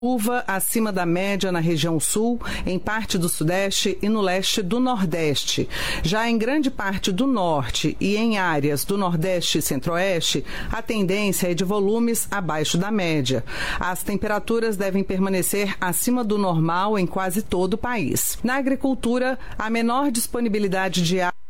Chuva acima da média na região sul, em parte do sudeste e no leste do nordeste. Já em grande parte do norte e em áreas do nordeste e centro-oeste, a tendência é de volumes abaixo da média. As temperaturas devem permanecer acima do normal em quase todo o país. Na agricultura, a menor disponibilidade de água